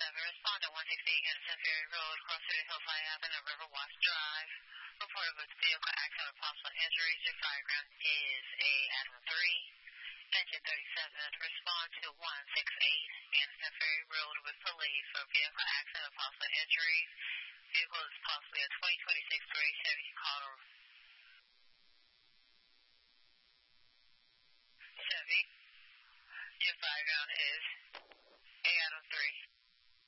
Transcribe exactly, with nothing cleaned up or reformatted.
respond to one sixty-eight Innocent Ferry Road, Crossroads Hillside Avenue, River Watch Drive. Reported with vehicle accident with possible injuries. Your diagram is a Adam three. Engine thirty-seven. Respond to one sixty-eight Innocent Ferry Road with police for vehicle accident with possible injuries. Vehicle is possibly a twenty twenty-six gray Chevy Colorado. Chevy. Your diagram is a Adam three.